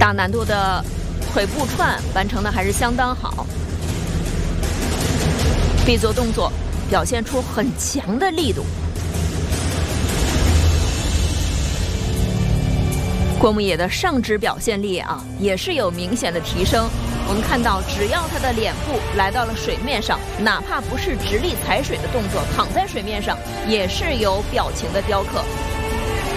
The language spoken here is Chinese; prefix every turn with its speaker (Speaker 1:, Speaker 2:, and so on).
Speaker 1: 大难度的腿部串完成的还是相当好。B 组动作表现出很强的力度。郭牧野的上肢表现力也是有明显的提升。我们看到，只要他的脸部来到了水面上，哪怕不是直立踩水的动作，躺在水面上也是有表情的雕刻。